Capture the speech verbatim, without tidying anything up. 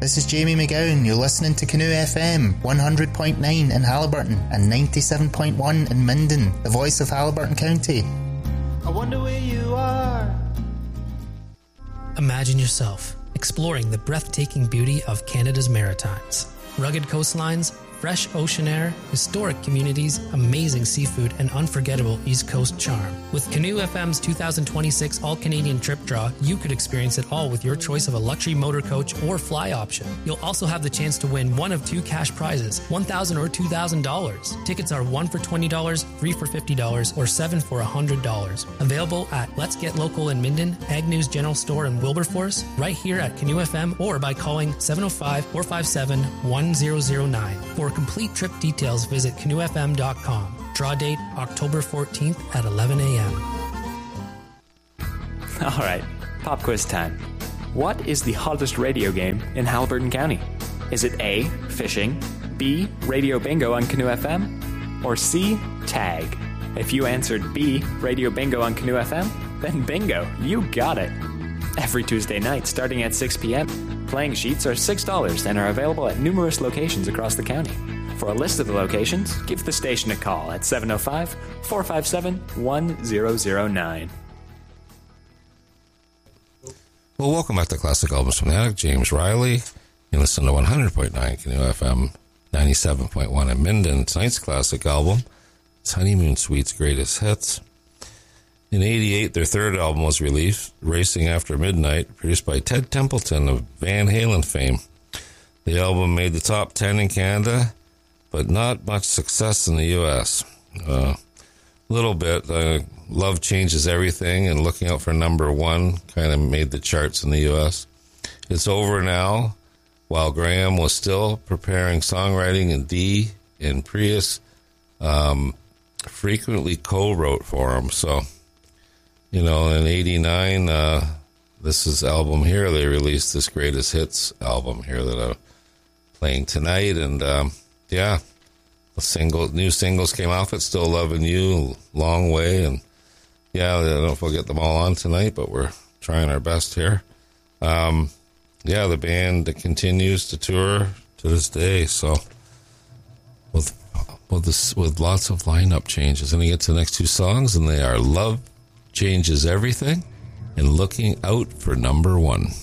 This is Jamie McGowan. You're listening to Canoe F M, one hundred point nine in Haliburton and ninety-seven point one in Minden, the voice of Haliburton County. I wonder where you are. Imagine yourself exploring the breathtaking beauty of Canada's Maritimes. Rugged coastlines, fresh ocean air, historic communities, amazing seafood, and unforgettable East Coast charm. With Canoe F M's two thousand twenty-six All-Canadian Trip Draw, you could experience it all with your choice of a luxury motor coach or fly option. You'll also have the chance to win one of two cash prizes, one thousand dollars or two thousand dollars. Tickets are one for twenty dollars, three for fifty dollars, or seven for one hundred dollars. Available at Let's Get Local in Minden, Agnew's General Store in Wilberforce, right here at Canoe F M, or by calling seven oh five, four five seven, one zero zero nine. For complete trip details, visit canoe f m dot com. Draw date October fourteenth at eleven a.m. All right, pop quiz time. What is the hottest radio game in Haliburton County? Is it A, fishing, B, radio bingo on Canoe F M, or C, tag? If you answered B, radio bingo on Canoe F M, then bingo, you got it. Every Tuesday night starting at six p.m., playing sheets are six dollars and are available at numerous locations across the county. For a list of the locations, give the station a call at seven oh five, four five seven, one zero zero nine. Well, welcome back to Classic Albums from the Attic. James Riley. You listen to one hundred point nine Canoe F M, ninety-seven point one in Minden. Tonight's classic album is Honeymoon Suite's Greatest Hits. In eighty-eight, their third album was released, Racing After Midnight, produced by Ted Templeton of Van Halen fame. The album made the top ten in Canada, but not much success in the U S. A uh, little bit. Uh, Love Changes Everything and Looking Out for Number One kind of made the charts in the U S. It's over now, while Graham was still preparing songwriting, and Dee and Prius um, frequently co-wrote for him. So, you know, in eighty-nine, uh, this is album here. They released this Greatest Hits album here that I'm playing tonight, and um, yeah, the single, new singles came off it. Still Loving You, Long Way, and yeah, I don't know if we'll get them all on tonight, but we're trying our best here. Um, yeah, the band continues to tour to this day. So with with this, with lots of lineup changes, and we get to the next two songs, and they are Love Changes Everything and Looking Out for Number One.